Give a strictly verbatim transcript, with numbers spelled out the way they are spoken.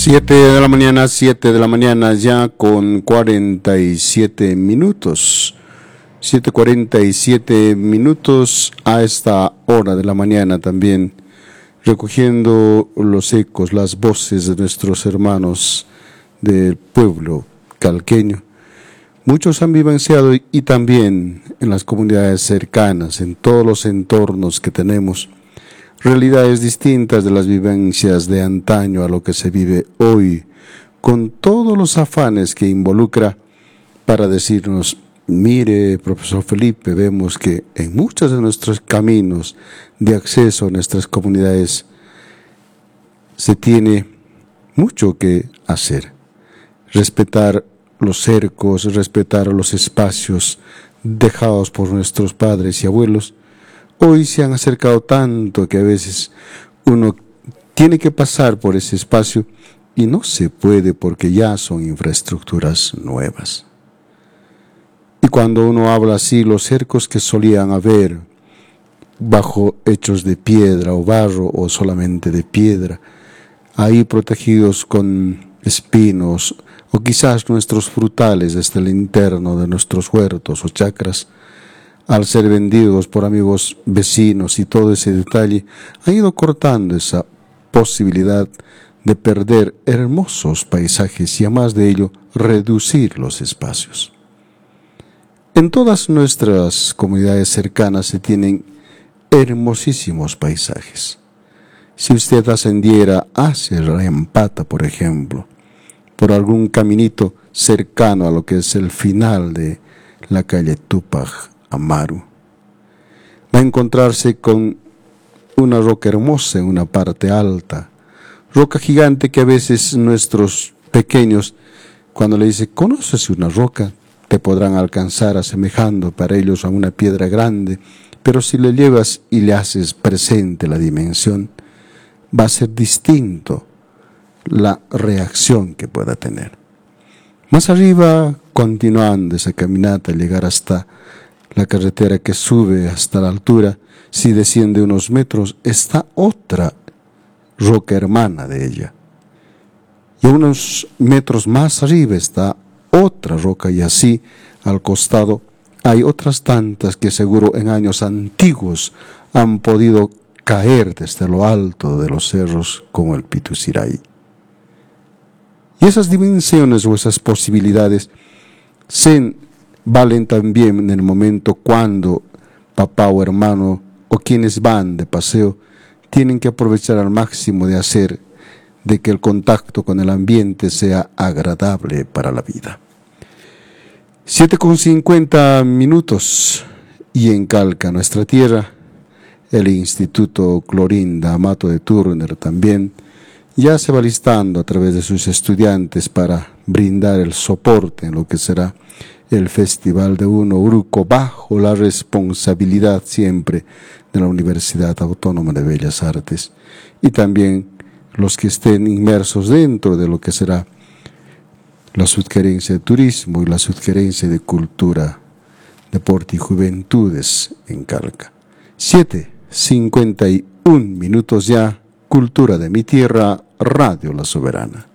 Siete de la mañana, siete de la mañana ya con cuarenta y siete minutos. Siete cuarenta y siete minutos a esta hora de la mañana también, recogiendo los ecos, las voces de nuestros hermanos del pueblo calqueño. Muchos han vivenciado y también en las comunidades cercanas, en todos los entornos que tenemos, realidades distintas de las vivencias de antaño a lo que se vive hoy, con todos los afanes que involucra para decirnos, mire, profesor Felipe, vemos que en muchos de nuestros caminos de acceso a nuestras comunidades se tiene mucho que hacer. Respetar los cercos, respetar los espacios dejados por nuestros padres y abuelos. Hoy se han acercado tanto que a veces uno tiene que pasar por ese espacio y no se puede porque ya son infraestructuras nuevas. Y cuando uno habla así, los cercos que solían haber bajo hechos de piedra o barro o solamente de piedra, ahí protegidos con espinos o quizás nuestros frutales desde el interno de nuestros huertos o chacras, al ser vendidos por amigos vecinos y todo ese detalle, ha ido cortando esa posibilidad de perder hermosos paisajes y, además de ello, reducir los espacios. En todas nuestras comunidades cercanas se tienen hermosísimos paisajes. Si usted ascendiera hacia Rampata, por ejemplo, por algún caminito cercano a lo que es el final de la calle Túpac Amaru, va a encontrarse con una roca hermosa en una parte alta, roca gigante que a veces nuestros pequeños, cuando le dice, ¿conoces una roca?, te podrán alcanzar asemejando para ellos a una piedra grande, pero si le llevas y le haces presente la dimensión, va a ser distinto la reacción que pueda tener. Más arriba, continuando esa caminata, llegar hasta la carretera que sube hasta la altura, si desciende unos metros, está otra roca hermana de ella. Y unos metros más arriba está otra roca, y así al costado hay otras tantas que seguro en años antiguos han podido caer desde lo alto de los cerros como el Pituciray. Y esas dimensiones o esas posibilidades se valen también en el momento cuando papá o hermano o quienes van de paseo tienen que aprovechar al máximo de hacer de que el contacto con el ambiente sea agradable para la vida. siete con cincuenta minutos y en Calca, nuestra tierra, el Instituto Clorinda Amato de Turner también ya se va listando a través de sus estudiantes para brindar el soporte en lo que será el Festival de Uno Uruco, bajo la responsabilidad siempre de la Universidad Autónoma de Bellas Artes, y también los que estén inmersos dentro de lo que será la subgerencia de turismo y la subgerencia de cultura, deporte y juventudes en Calca. siete cincuenta y un minutos ya, Cultura de mi Tierra, Radio La Soberana.